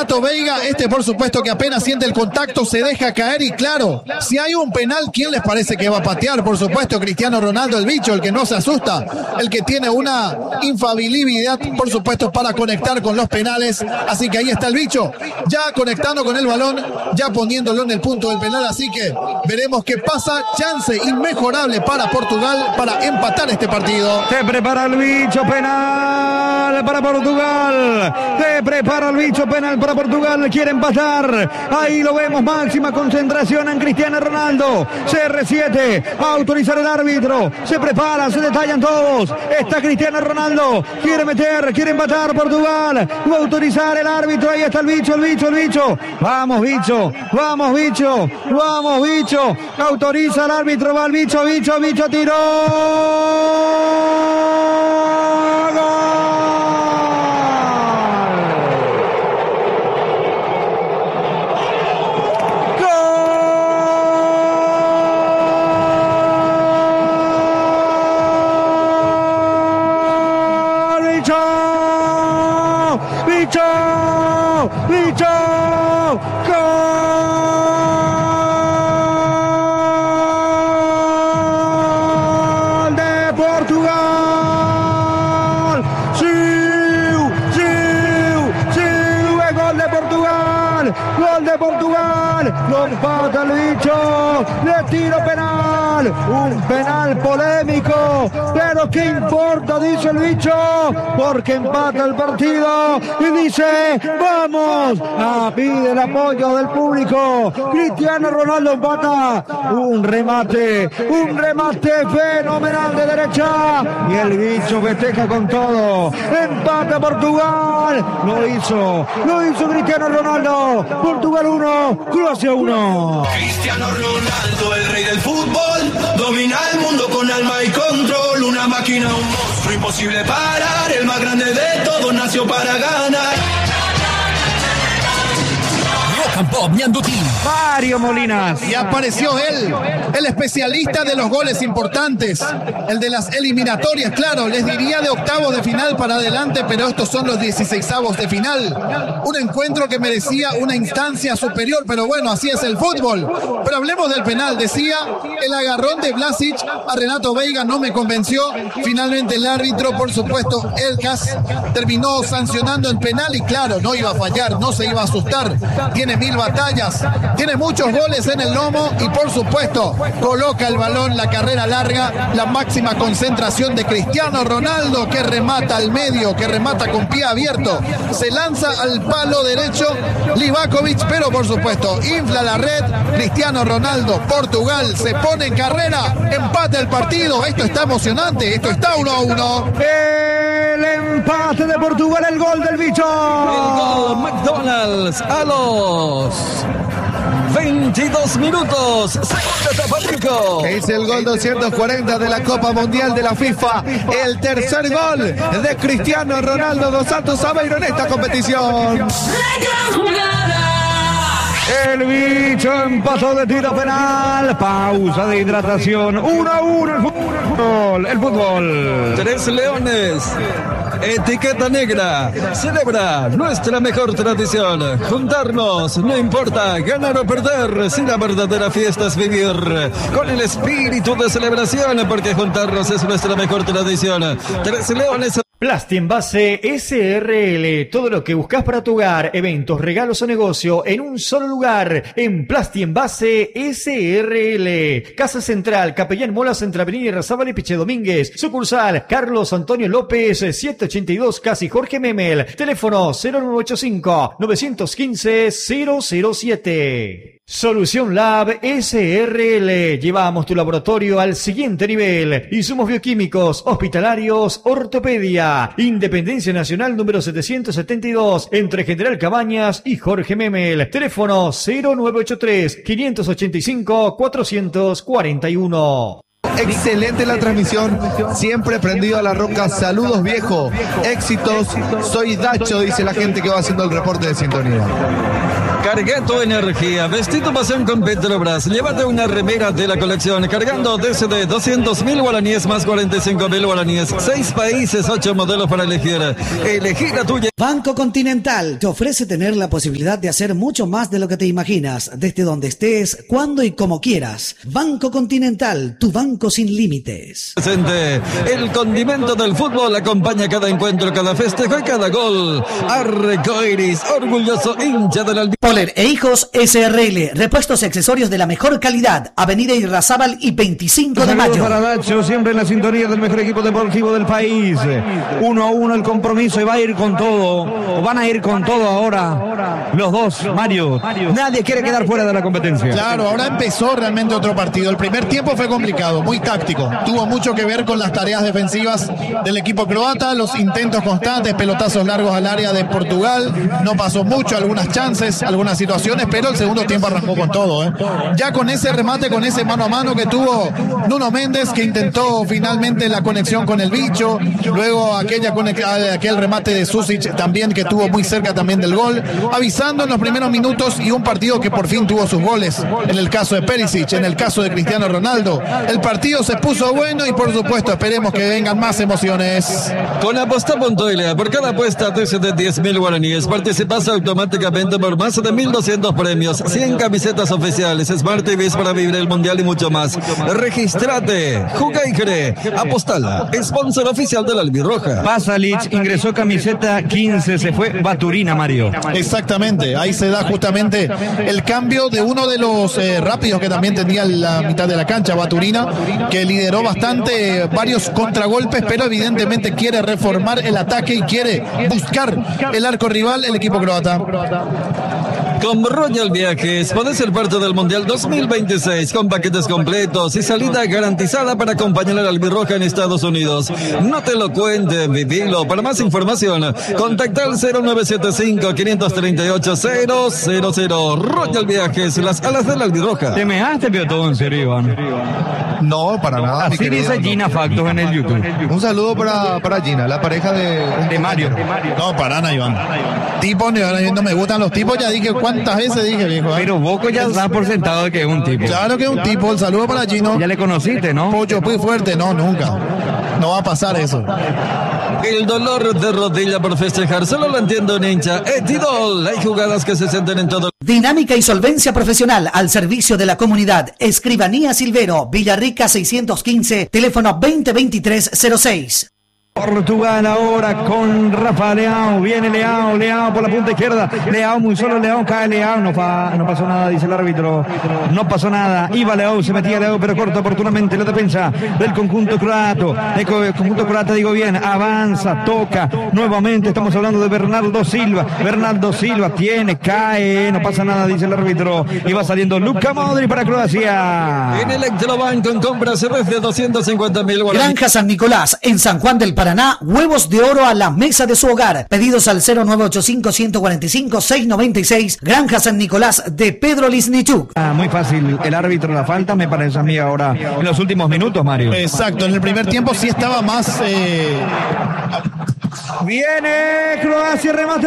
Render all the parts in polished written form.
Renato Veiga, por supuesto que apenas siente el contacto, se deja caer y claro, si hay un penal, ¿quién les parece que va a patear? Por supuesto, Cristiano Ronaldo, el bicho, el que no se asusta, el que tiene una infalibilidad, por supuesto, para conectar con los penales. Así que ahí está el bicho, ya conectando con el balón, ya poniéndolo en el punto del penal. Así que veremos qué pasa. Chance inmejorable para Portugal para empatar este partido. Se prepara el bicho, penal para Portugal. Se prepara el bicho, penal para Portugal. Quiere empatar. Ahí lo vemos, máxima concentración en Cristiano Ronaldo. CR7, a autorizar el árbitro. Se prepara, se detallan todos. Está Cristiano Ronaldo. Quiere meter, quiere empatar Portugal. Va a autorizar el árbitro. Ahí está el bicho, el bicho, el bicho. Vamos, bicho. Vamos, bicho. Vamos, bicho. Autoriza el árbitro. Va el bicho, bicho, bicho. Tiró. Lo empata el bicho, le tiro penal, un penal polémico, pero ¿qué importa? Dice el bicho, porque empata el partido y dice, vamos, pide el apoyo del público. Cristiano Ronaldo empata, un remate fenomenal de derecha y el bicho festeja con todo, empata Portugal, lo hizo Cristiano Ronaldo, Portugal 1, Croacia 1. Cristiano Ronaldo, el rey del fútbol, domina el mundo con alma y control, una máquina, un monstruo imposible parar, el más grande de todos nació para ganar. Mario Molinas. Y apareció él, el especialista de los goles importantes, el de las eliminatorias, claro, les diría de octavos de final para adelante, pero estos son los 16avos de final. Un encuentro que merecía una instancia superior, pero bueno, así es el fútbol. Pero hablemos del penal, decía, el agarrón de Vlasic a Renato Veiga no me convenció. Finalmente el árbitro, por supuesto, Elkas, terminó sancionando el penal y claro, no iba a fallar, no se iba a asustar. Tiene 1000 batallas, tiene muchos goles en el lomo y por supuesto coloca el balón, la carrera larga, la máxima concentración de Cristiano Ronaldo, que remata al medio, que remata con pie abierto, se lanza al palo derecho Livakovic, pero por supuesto infla la red. Cristiano Ronaldo, Portugal se pone en carrera, empata el partido. Esto está emocionante, esto está 1-1. El empate de Portugal, el gol del bicho. El gol McDonald's a los 22 minutos. Segunda etapa, Nico. Es el gol 240 de la Copa Mundial de la FIFA. El tercer gol de Cristiano Ronaldo dos Santos Aveiro en esta competición. El bicho empató de tiro penal. Pausa de hidratación. 1-1 el fútbol. Tres leones. Etiqueta negra. Celebra nuestra mejor tradición. Juntarnos, no importa ganar o perder, si la verdadera fiesta es vivir con el espíritu de celebración, porque juntarnos es nuestra mejor tradición. Tres leones. Plastienvase SRL, todo lo que buscas para tu hogar, eventos, regalos o negocio en un solo lugar, en Plastienvase SRL. Casa Central, Capellán Molas, entre Avenida Irrazábal y Piche Domínguez. Sucursal, Carlos Antonio López, 782, Casi Jorge Memel. Teléfono 0985-915-007. Solución Lab SRL. Llevamos tu laboratorio al siguiente nivel. Insumos bioquímicos, hospitalarios, ortopedia. Independencia Nacional número 772, entre General Cabañas y Jorge Memel. Teléfono 0983-585-441. Excelente la transmisión, siempre prendido a la roca. Saludos, viejo. Éxitos. Soy Dacho, dice la gente que va haciendo el reporte de sintonía. Carga tu energía, vestí tu pasión con Petrobras, llévate una remera de la colección, cargando desde 200.000 guaraníes más 45.000 guaraníes, 6 países, 8 modelos para elegir, elegir la tuya. Banco Continental te ofrece tener la posibilidad de hacer mucho más de lo que te imaginas, desde donde estés, cuando y como quieras. Banco Continental, tu banco sin límites. Presente, el condimento del fútbol acompaña cada encuentro, cada festejo y cada gol. Arcoiris, orgulloso hincha del Albi. Poler e Hijos SRL, repuestos y accesorios de la mejor calidad. Avenida Irrazábal y 25 de mayo. Para Dacho, siempre en la sintonía del mejor equipo deportivo del país. 1-1 el compromiso y va a ir con todo. O van a ir con todo ahora los dos, Mario. Nadie quiere quedar fuera de la competencia. Claro, ahora empezó realmente otro partido. El primer tiempo fue complicado, muy táctico. Tuvo mucho que ver con las tareas defensivas del equipo croata, los intentos constantes, pelotazos largos al área de Portugal. No pasó mucho, algunas chances, algunas situaciones, pero el segundo tiempo arrancó con todo. Ya con ese remate, con ese mano a mano que tuvo Nuno Méndez, que intentó finalmente la conexión con el bicho, luego aquel remate de Susic también, que tuvo muy cerca también del gol, avisando en los primeros minutos, y un partido que por fin tuvo sus goles, en el caso de Perisic, en el caso de Cristiano Ronaldo. El partido se puso bueno y por supuesto esperemos que vengan más emociones. Con aposta.la, por cada apuesta de 10.000 guaraníes, participas automáticamente por más de 1.200 premios, 100 camisetas oficiales, Smart TVs para vivir el mundial y mucho más. Regístrate, juega y cree. Apostala, sponsor oficial de la Albirroja. Pasalic ingresó camiseta 15, se fue Baturina, Mario. Exactamente, ahí se da justamente el cambio de uno de los rápidos que también tenía en la mitad de la cancha, Baturina, que lideró bastante varios contragolpes, pero evidentemente quiere reformar el ataque y quiere buscar el arco rival el equipo croata. Con Royal Viajes podés ser parte del Mundial 2026 con paquetes completos y salida garantizada para acompañar al Albirroja en Estados Unidos. No te lo cuenten, vivilo. Para más información, contacta al 0975-538-000. Royal Viajes, las alas del Albirroja. Te measte, pero todo en serio, Iván. No, para nada. Así dice Gina Factos en el YouTube. Un saludo para Gina, la pareja de Mario. No, para nada, Iván. Tipos, no me gustan los tipos, ya dije cuántas veces dije, viejo. Pero Boco ya da por sentado de que es un tipo. Claro que es un tipo, el saludo para Gino. Ya le conociste, ¿no? Pollo muy fuerte, no, nunca. No va a pasar eso. El dolor de rodilla por festejar solo lo entiendo un hincha. Etidol, hay jugadas que se sienten en todo. Dinámica y solvencia profesional al servicio de la comunidad. Escribanía Silvero, Villarrica 615, teléfono 2023-06. Portugal ahora con Rafa Leao, viene Leao por la punta izquierda, Leao muy solo, Leao cae, Leao no pasó nada, dice el árbitro, no pasó nada, iba Leao, se metía Leao, pero corta oportunamente la defensa del conjunto croato, digo bien, avanza, toca, nuevamente estamos hablando de Bernardo Silva cae, no pasa nada, dice el árbitro, y va saliendo Luka Modric para Croacia. En Electrobank con compras de 250.000 guaraníes. Granja San Nicolás, en San Juan del Paraná, huevos de oro a la mesa de su hogar. Pedidos al 0985-145-696. Granja San Nicolás de Pedro Lisnichuk. Muy fácil, el árbitro la falta, me parece a mí ahora en los últimos minutos, Mario. Exacto, en el primer tiempo sí estaba más... Viene Croacia, remate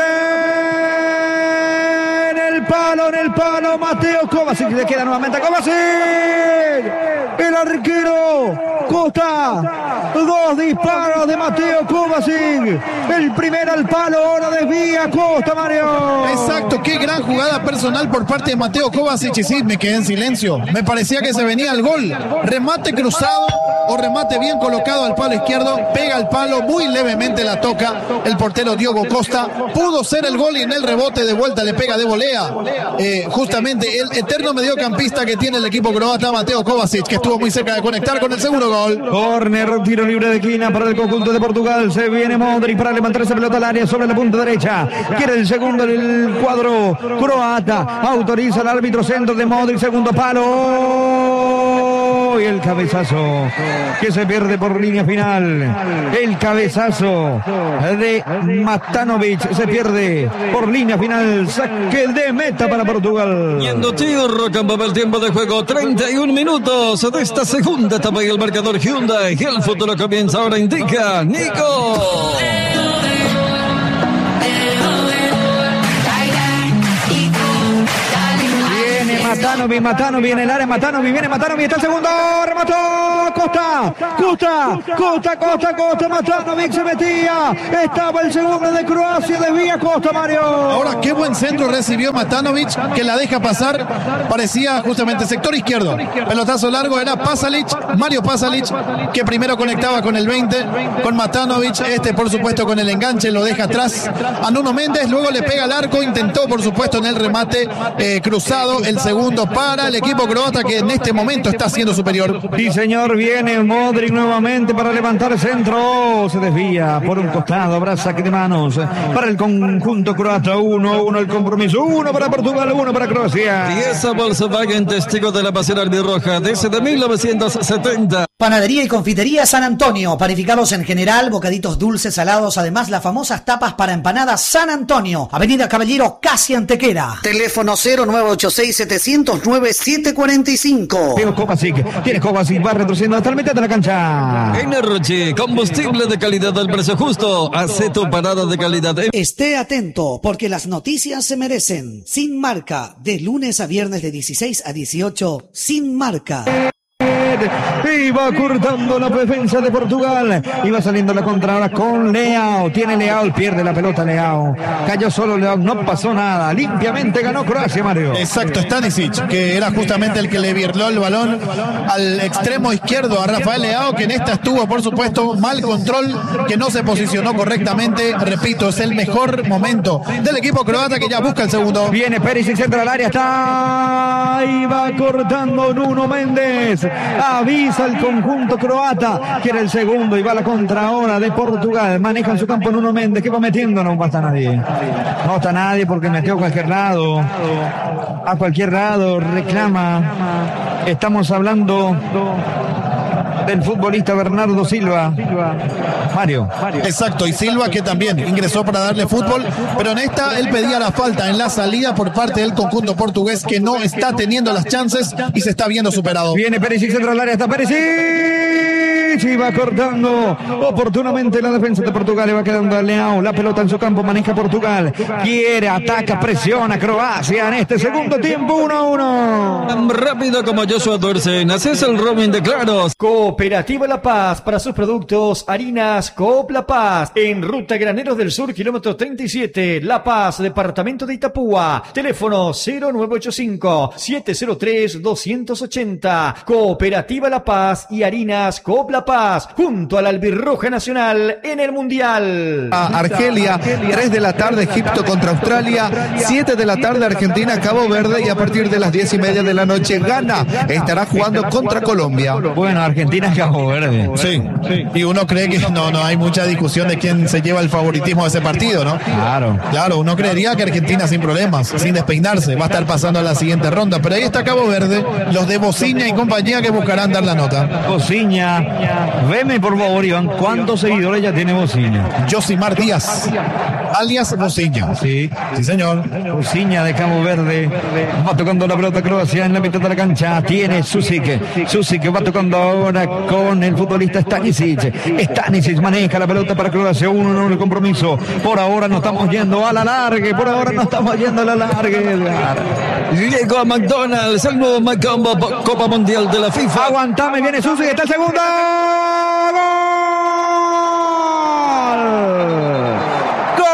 en el palo, Mateo Kovacic, le queda nuevamente a Kovacic, el arquero Costa, 2 disparos de Mateo Kovacic, el primero al palo, ahora desvía Costa, Mario. Exacto, qué gran jugada personal por parte de Mateo Kovacic, y sí, me quedé en silencio, me parecía que se venía el gol, remate cruzado o remate bien colocado al palo izquierdo, pega al palo, muy levemente la toca el portero Diogo Costa, pudo ser el gol y en el rebote de vuelta le pega de volea justamente el eterno mediocampista que tiene el equipo croata, Mateo Kovacic, que estuvo muy cerca de conectar con el segundo gol. Corner, tiro libre de esquina para el conjunto de Portugal, se viene Modric para levantar esa pelota al área sobre la punta derecha, quiere el segundo del cuadro croata, autoriza el árbitro, centro de Modric, segundo palo, centro y el cabezazo que se pierde por línea final. El cabezazo de Matanovic se pierde por línea final. Saque de meta para Portugal. Yendo tiro, campo el tiempo de juego, 31 minutos de esta segunda etapa y el marcador Hyundai. El futuro comienza ahora, indica Nico. Matanovic en el área, Matanovic, está el segundo, remató, Costa, Matanovic se metía, estaba el segundo de Croacia, desvía Costa, Mario. Ahora, qué buen centro recibió Matanovic, que la deja pasar, parecía justamente sector izquierdo, pelotazo largo, era Mario Pasalic, que primero conectaba con el 20, con Matanovic, por supuesto con el enganche, lo deja atrás a Nuno Méndez, luego le pega al arco, intentó por supuesto en el remate cruzado, el segundo para el equipo croata que en este momento está siendo superior. Sí, señor, viene Modric nuevamente para levantar el centro, se desvía por un costado, habrá saque de manos para el conjunto croata, 1-1 el compromiso, 1 para Portugal, 1 para Croacia. Y esa Volkswagen, testigo de la pasión albirroja desde 1970. Panadería y confitería San Antonio, panificados en general, bocaditos dulces, salados, además las famosas tapas para empanadas San Antonio, Avenida Caballero, casi Antequera. Teléfono 0986-709-745. Tiene Kovacic, va retrocediendo hasta el mitad de la cancha. Energy, combustible de calidad al precio justo, hace tu parada de calidad. Esté atento, porque las noticias se merecen. Sin Marca, de lunes a viernes de 16 a 18, Sin Marca. Iba cortando la defensa de Portugal. Iba saliendo la contra ahora con Leao. Tiene Leao, pierde la pelota Leao. Cayó solo Leao, no pasó nada. Limpiamente ganó Croacia, Mario. Exacto, Stanisic, que era justamente el que le virló el balón al extremo izquierdo a Rafael Leao, que en esta estuvo, por supuesto, mal control, que no se posicionó correctamente. Repito, es el mejor momento del equipo croata que ya busca el segundo. Viene Perisic, entra al área, está. Iba cortando Nuno Méndez. Avisa el conjunto croata que era el segundo y va a la contra ahora de Portugal. Maneja en su campo Nuno Méndez, que va metiendo, no está nadie. No está nadie porque metió a cualquier lado. A cualquier lado reclama. Estamos hablando del futbolista Bernardo Silva. Mario. Exacto, y Silva que también ingresó para darle fútbol, pero en esta él pedía la falta en la salida por parte del conjunto portugués, que no está teniendo las chances y se está viendo superado. Viene Perisic, centro al área, está Perisic, y va cortando oportunamente la defensa de Portugal, le va quedando a Leao, la pelota en su campo, maneja Portugal, quiere, ataca, presiona Croacia en este segundo tiempo, 1-1. Tan rápido como Joshua Duersen, haces el roaming de Claros. Cooperativa La Paz, para sus productos, harinas Coop La Paz, en Ruta Graneros del Sur, kilómetro 37, La Paz, departamento de Itapúa, teléfono 0985-703-280, Cooperativa La Paz y harinas Coop La Paz, junto a la Albirroja Nacional en el Mundial. Argelia, 3 de la tarde Egipto contra Australia, 7 de la tarde Argentina, Cabo Verde, y a partir de las 10:30 de la noche Ghana estará jugando contra Colombia. Bueno, Argentina, Cabo Verde. Sí, y uno cree que no hay mucha discusión de quién se lleva el favoritismo de ese partido, ¿no? Claro, uno creería que Argentina sin problemas, sin despeinarse, va a estar pasando a la siguiente ronda, pero ahí está Cabo Verde, los de Bociña y compañía, que buscarán dar la nota. Bociña, veme por favor, Iván, ¿cuántos seguidores ya tiene Bociña? Josimar Díaz, alias Bociña. Sí, señor. Bociña de Cabo Verde, va tocando la pelota Croacia en la mitad de la cancha, tiene Susic que va tocando ahora con el futbolista Stanisic maneja la pelota para Croacia, 1-1 el compromiso. Por ahora no estamos yendo a la largue, Llegó a McDonald's, el nuevo McCombo Copa Mundial de la FIFA. Aguantame, viene Susic, está el segundo. ¡Gol!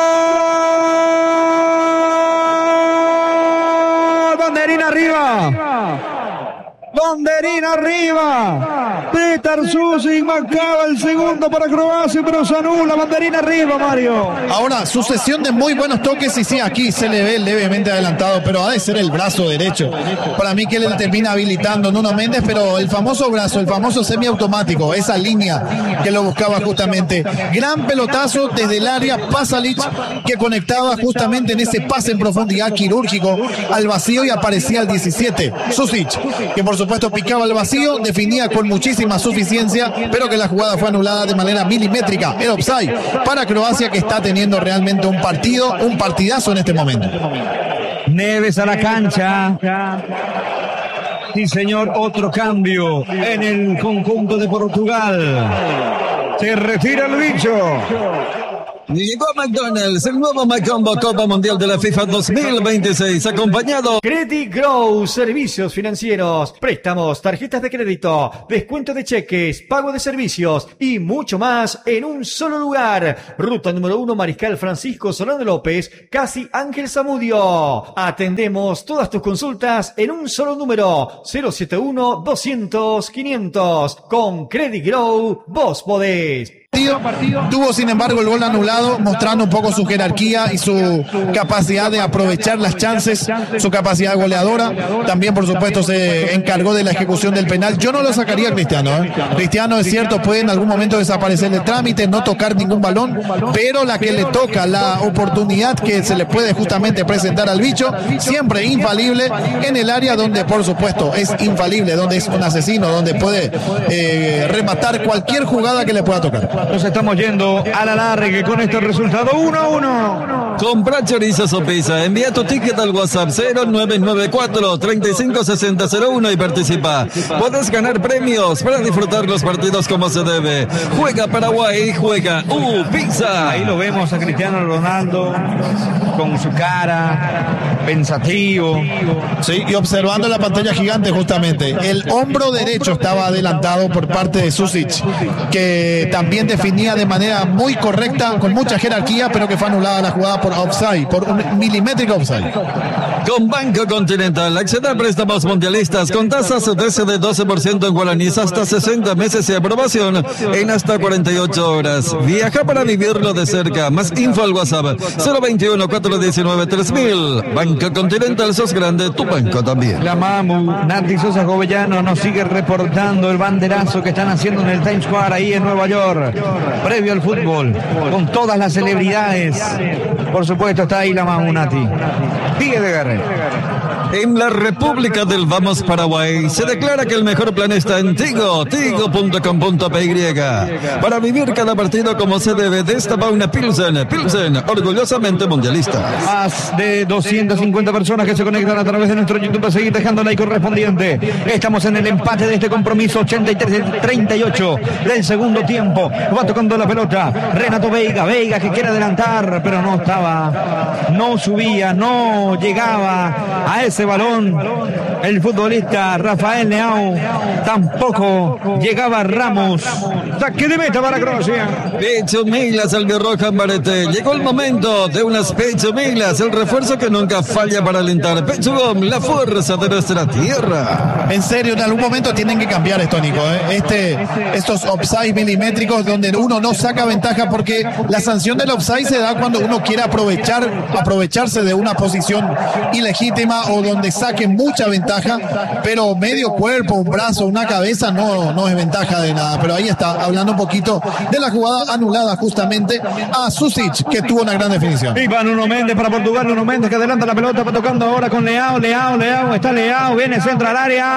Banderina arriba. Petar Susic marcaba el segundo para Croacia, pero se anula. Banderina arriba, Mario. Ahora, sucesión de muy buenos toques, y sí, aquí se le ve levemente adelantado, pero ha de ser el brazo derecho. Para mí que le termina habilitando Nuno Méndez, pero el famoso brazo, el famoso semiautomático, esa línea que lo buscaba justamente. Gran pelotazo desde el área, Pasalic, que conectaba justamente en ese pase en profundidad quirúrgico al vacío, y aparecía el 17, Susic, que por supuesto picaba el vacío, definía con muchísima suficiencia, pero que la jugada fue anulada de manera milimétrica. El offside para Croacia, que está teniendo realmente un partidazo en este momento. Neves a la cancha. Sí, señor, otro cambio en el conjunto de Portugal. Se retira el bicho. Llegó a McDonald's, el nuevo McCombo Copa Mundial de la FIFA 2026, acompañado Credit Grow, servicios financieros, préstamos, tarjetas de crédito, descuento de cheques, pago de servicios y mucho más en un solo lugar. Ruta número 1, Mariscal Francisco Solano López, casi Ángel Zamudio. Atendemos todas tus consultas en un solo número, 071-200-500. Con Credit Grow, vos podés. Tuvo sin embargo el gol anulado, mostrando un poco su jerarquía y su capacidad de aprovechar las chances, su capacidad goleadora. También por supuesto se encargó de la ejecución del penal. Yo no lo sacaría a Cristiano, Cristiano, es cierto, puede en algún momento desaparecer del trámite, no tocar ningún balón, pero la que le toca, la oportunidad que se le puede justamente presentar al bicho, siempre infalible en el área donde por supuesto es infalible, donde es un asesino, donde puede rematar cualquier jugada que le pueda tocar. Nos estamos yendo al alargue con este resultado 1-1. Compra chorizos o pizza. Envía tu ticket al WhatsApp 0994-356001 y participa. Puedes ganar premios para disfrutar los partidos como se debe. Juega Paraguay, juega Pizza. Ahí lo vemos a Cristiano Ronaldo con su cara pensativo. Sí, y observando la pantalla gigante justamente. El hombro derecho estaba adelantado por parte de Susic, que también definía de manera muy correcta, con mucha jerarquía, pero que fue anulada la jugada por offside, por un milimétrico offside. Con Banco Continental, acceda a préstamos mundialistas con tasas de 12% en guaraníes hasta 60 meses y aprobación en hasta 48 horas. Viaja para vivirlo de cerca. Más info al WhatsApp 021-419-3000. Banco Continental, sos grande, tu banco también. La Mamu, Nati Sosa Jovellano nos sigue reportando el banderazo que están haciendo en el Times Square ahí en Nueva York, previo al fútbol, con todas las celebridades. Por supuesto está ahí la Mamu, Nati. Sigue de Garret. En la República del Vamos Paraguay se declara que el mejor plan está en Tigo, tigo.com.py. Para vivir cada partido como se debe, destapa una Pilsen, orgullosamente mundialista. Más de 250 personas que se conectan a través de nuestro YouTube a seguir dejando like correspondiente. Estamos en el empate de este compromiso, 83-38 del segundo tiempo. Va tocando la pelota Renato Veiga que quiere adelantar, pero no subía, no llegaba a ese balón el futbolista Rafael Leao, tampoco llegaba Ramos. Saque de meta para Croacia. Pecho Milas, albirroja Marete. Llegó el momento de unas Pecho Milas, el refuerzo que nunca falla para alentar. Pecho Gom, la fuerza de nuestra tierra. En serio, en algún momento tienen que cambiar esto, Nico. Estos offside milimétricos donde uno no saca ventaja, porque la sanción del offside se da cuando uno quiere aprovecharse de una posición ilegítima o donde saque mucha ventaja, pero medio cuerpo, un brazo, una cabeza no es ventaja de nada. Pero ahí está, hablando un poquito de la jugada anulada justamente a Susic, que tuvo una gran definición. Y va Nuno Méndez para Portugal, Nuno Méndez que adelanta la pelota, va tocando ahora con Leao, está Leao, viene centro al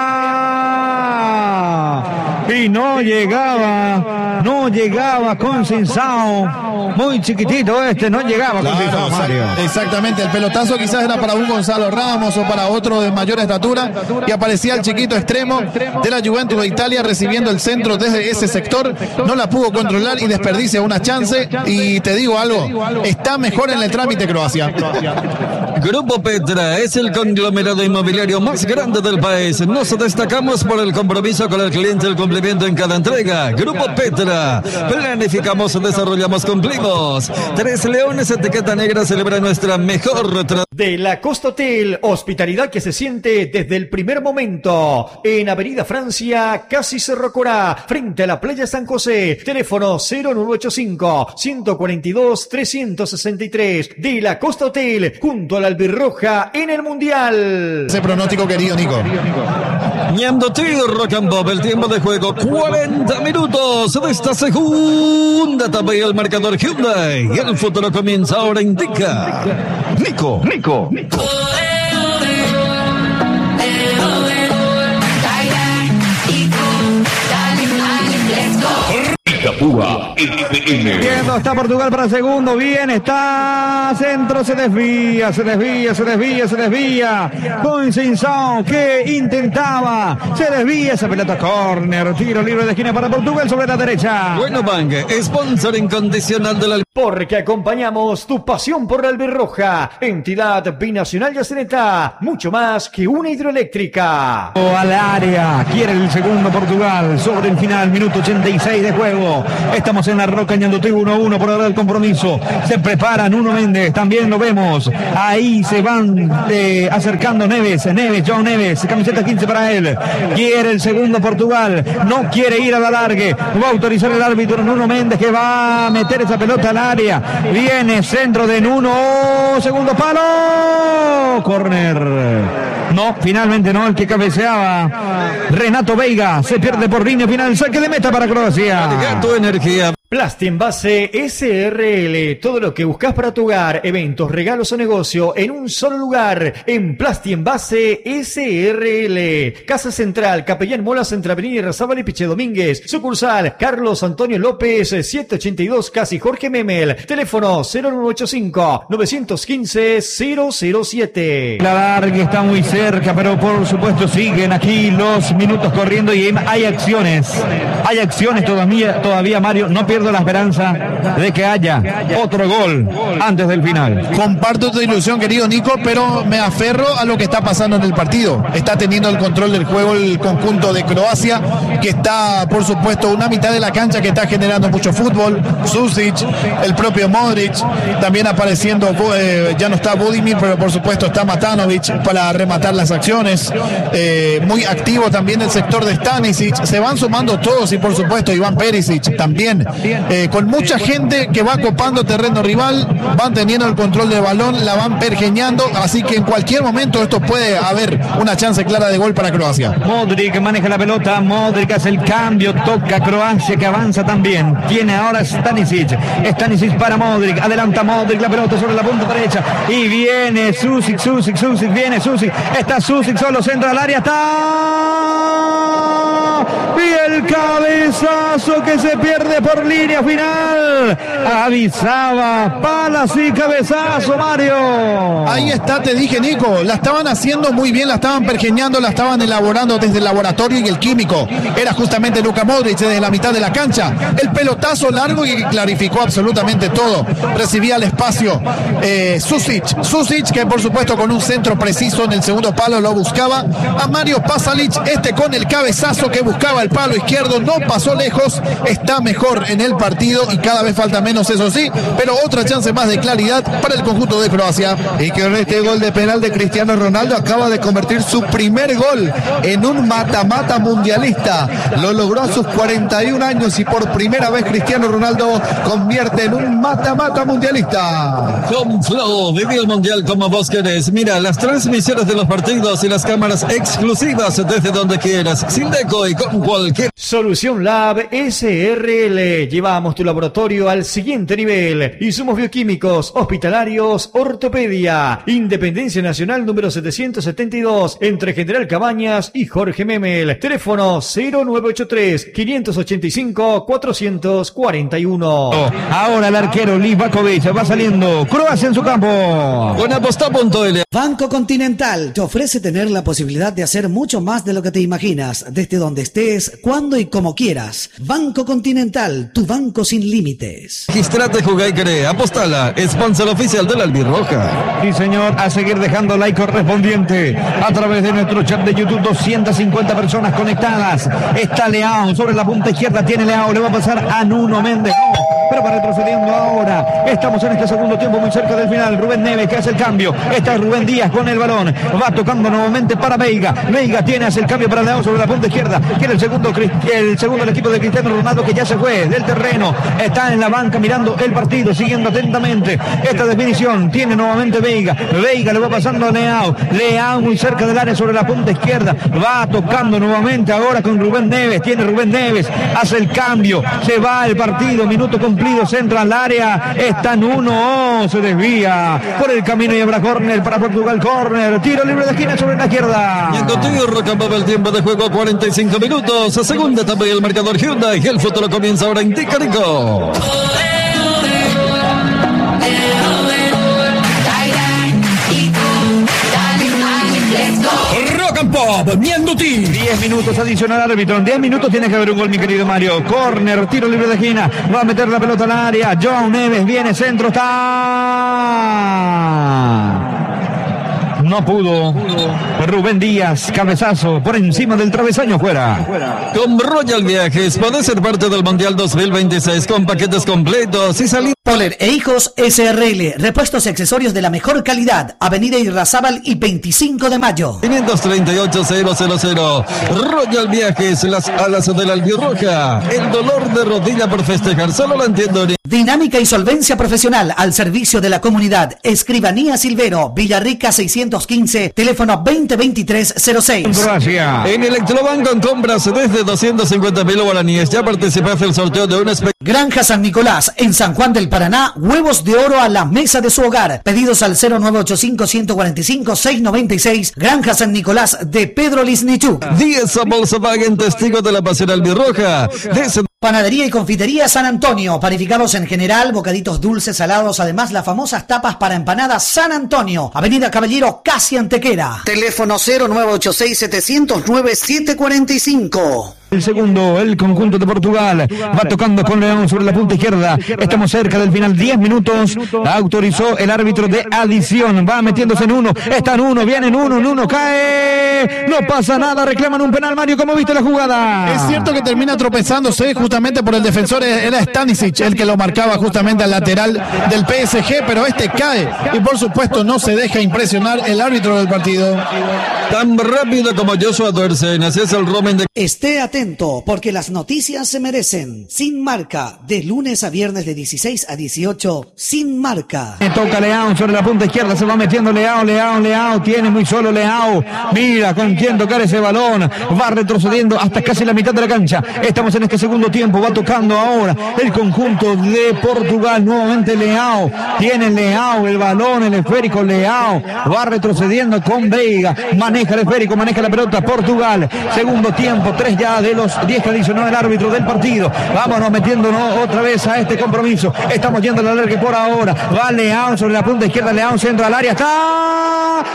área y no llegaba con Sinsao, muy chiquitito no llegaba con Sinsao, Mario. Exactamente, el pelotazo quizás era para un Gonzalo Ramos o para otro de mayor estatura, y aparecía el chiquito extremo de la Juventus de Italia recibiendo el centro desde ese sector, no la pudo controlar y desperdicia una chance. Y te digo algo, está mejor en el trámite Croacia. Grupo Petra es el conglomerado inmobiliario más grande del país. Nos destacamos por el compromiso con el cliente, el cumplimiento en cada entrega. Grupo Petra, planificamos, desarrollamos, cumplimos. Tres Leones, etiqueta negra, celebra nuestra mejor de la Costa Hotel, hospitalidad que se siente desde el primer momento. En Avenida Francia, casi Cerro Corá, frente a la playa San José. Teléfono 0985-142-363. De la Costa Hotel, junto a la Albirroja en el Mundial. Ese pronóstico, querido Nico. Ñamdotí, Rock and Pop, el tiempo de juego, 40 minutos de esta segunda etapa y el marcador Hyundai. Y el futuro comienza ahora, indica Nico. Sopúa FM. Viendo está Portugal para el segundo. Bien, está centro, se desvía. Conceição que intentaba. Se desvía esa pelota, córner. Tiro libre de esquina para Portugal sobre la derecha. Bueno, Bank, sponsor incondicional de la... Porque acompañamos tu pasión por la albirroja. Entidad binacional Yaceneta. Mucho más que una hidroeléctrica. Al área. Quiere el segundo Portugal. Sobre el final, minuto 86 de juego. Estamos en la Roca Ñandutí 1-1 por ahora el compromiso. Se prepara Nuno Méndez. También lo vemos. Ahí se van acercando Neves, John Neves. Camiseta 15 para él. Quiere el segundo Portugal. No quiere ir a la largue. Va a autorizar el árbitro Nuno Méndez que va a meter esa pelota al área. Viene centro de Nuno. Segundo palo. Córner. No, finalmente no. El que cabeceaba Renato Veiga. Se pierde por línea final. Saque de meta para Croacia. Tu energía. Plastienvase SRL, todo lo que buscas para tu hogar, eventos, regalos o negocio en un solo lugar, en Plastienvase SRL. Casa Central, Capellán Molas, entre Avenida Irarrázaval y Piche Domínguez. Sucursal, Carlos Antonio López, 782, Casi Jorge Memel. Teléfono 0985-915-007. La larga está muy cerca, pero por supuesto siguen aquí los minutos corriendo y hay acciones. Hay acciones todavía, Mario. No pierdo la esperanza de que haya otro gol antes del final. Comparto tu ilusión, querido Nico, pero me aferro a lo que está pasando en el partido. Está teniendo el control del juego el conjunto de Croacia, que está, por supuesto, una mitad de la cancha que está generando mucho fútbol. Susic, el propio Modric, también apareciendo, ya no está Budimir, pero por supuesto está Matanovic para rematar las acciones. Muy activo también el sector de Stanisic. Se van sumando todos y por supuesto Iván Perisic también. Con mucha gente que va copando terreno rival, van teniendo el control del balón, la van pergeñando, así que en cualquier momento esto puede haber una chance clara de gol para Croacia. Modric maneja la pelota, Modric hace el cambio, toca Croacia que avanza también, tiene ahora Stanisic para Modric, adelanta Modric, la pelota sobre la punta derecha y viene Susic, está Susic solo, centra al área, y el cabezazo que se pierde por línea final. Avisaba Palas y cabezazo, Mario. Ahí está, te dije, Nico, la estaban haciendo muy bien, la estaban pergeñando, la estaban elaborando desde el laboratorio y el químico. Era justamente Luka Modric desde la mitad de la cancha. El pelotazo largo y clarificó absolutamente todo. Recibía el espacio Susic, que por supuesto con un centro preciso en el segundo palo lo buscaba. A Mario Pasalic, con el cabezazo que buscaba el palo izquierdo, no pasó lejos, está mejor en el partido y cada vez falta menos, eso sí, pero otra chance más de claridad para el conjunto de Croacia. Y que con este gol de penal de Cristiano Ronaldo acaba de convertir su primer gol en un mata-mata mundialista. Lo logró a sus 41 años y por primera vez Cristiano Ronaldo convierte en un mata-mata mundialista. Con Flow, viví el mundial como vos querés. Mira, las transmisiones de los partidos y las cámaras exclusivas desde donde quieras, sin deco y con cualquier... Solución Lab SRL. Llevamos tu laboratorio al siguiente nivel. Insumos bioquímicos, hospitalarios, ortopedia. Independencia Nacional número 772, entre General Cabañas y Jorge Memel. Teléfono 0983-585-441. Ahora el arquero Livakovic va saliendo. Croacia en su campo. Con aposta.l. Banco Continental te ofrece tener la posibilidad de hacer mucho más de lo que te imaginas, desde donde estés, cuando y como quieras. Banco Continental, tu banco sin límites. Registrate, jugá y cree. Apostala, sponsor oficial de la albirroja. Sí, señor, a seguir dejando like correspondiente a través de nuestro chat de YouTube. 250 personas conectadas. Está Leao sobre la punta izquierda, tiene Leao, le va a pasar a Nuno Méndez. Pero va retrocediendo ahora. Estamos en este segundo tiempo muy cerca del final. Rubén Neves que hace el cambio. Está Rubén Díaz con el balón. Va tocando nuevamente para Veiga. Veiga hace el cambio para Leao sobre la punta izquierda. Quiere el segundo del equipo de Cristiano Ronaldo, que ya se fue del terreno. Está en la banca mirando el partido, siguiendo atentamente esta definición. Tiene nuevamente Veiga. Veiga le va pasando a Leao. Leao muy cerca del área sobre la punta izquierda. Va tocando nuevamente ahora con Rubén Neves. Tiene Rubén Neves. Hace el cambio. Se va el partido. Minuto con cumplido, centro al área, están 1, se desvía por el camino y habrá córner para Portugal, córner, tiro libre de esquina sobre la izquierda. Y en continuo acababa el tiempo de juego, 45 minutos, a segunda etapa y el marcador Hyundai, y el futuro comienza ahora en Ticarico. Rock and Pop, Mienduti. 10 minutos adiciona el árbitro. En 10 minutos tiene que haber un gol, mi querido Mario. Corner, tiro libre de esquina. Va a meter la pelota al área. João Neves viene, centro, está. No pudo. Rubén Díaz, cabezazo por encima del travesaño, fuera. Con Royal Viajes podés ser parte del Mundial 2026 con paquetes completos y salir. Poller e Hijos SRL, repuestos y accesorios de la mejor calidad. Avenida Irrazábal y 25 de mayo. 538-000. Royal Viajes, las alas de la albirroja. El dolor de rodilla por festejar, solo lo entiendo. Dinámica y solvencia profesional al servicio de la comunidad. Escribanía Silvero, Villarrica 615, teléfono 2023-06. Gracias. En Electrobank con compras desde 250.000 guaraníes. Ya participaste del sorteo de una Granja San Nicolás, en San Juan del Paraná, huevos de oro a la mesa de su hogar. Pedidos al 0985-145-696. Granja San Nicolás de Pedro Lisnichuk. 10 a Volkswagen, testigo de la pasión albirroja. Panadería y confitería San Antonio, panificados en general, bocaditos dulces, salados, además las famosas tapas para empanadas San Antonio, Avenida Caballero, casi Antequera. Teléfono 0986-709-745. El segundo, el conjunto de Portugal, va tocando con León sobre la punta izquierda. Estamos cerca del final, 10 minutos. Autorizó el árbitro de adición. Va metiéndose en 1, está en 1, viene en 1, cae. No pasa nada, reclaman un penal, Mario. ¿Cómo viste la jugada? Es cierto que termina tropezándose justamente por el defensor, era Stanisic el que lo marcaba justamente al lateral del PSG, pero este cae y por supuesto no se deja impresionar el árbitro del partido. Tan rápido como Joshua Duersen, así es el Roman de... Esté atento, porque las noticias se merecen. Sin Marca, de lunes a viernes de 16 a 18, Sin Marca. Toca Leao sobre la punta izquierda, se va metiendo Leao, tiene muy solo Leao. Mira con quién tocar ese balón, va retrocediendo hasta casi la mitad de la cancha. Estamos en este segundo tiempo, va tocando ahora el conjunto de Portugal, nuevamente Leao. Tiene Leao el balón, el esférico, Leao va retrocediendo con Veiga, maneja el esférico, maneja la pelota Portugal. Segundo tiempo, 3 ya de los 10 que adicionó el árbitro del partido. Vámonos metiéndonos otra vez a este compromiso. Estamos yendo a la larga por ahora. Va Leao sobre la punta izquierda, Leao centro al área, está